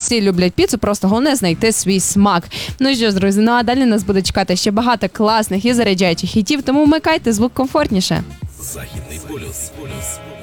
Всі люблять піцу, просто головне знайти свій смак. Ну і що ж, друзі, ну а далі нас буде чекати ще багато класних і заряджаючих хітів, тому вмикайте звук комфортніше. Західний полюс.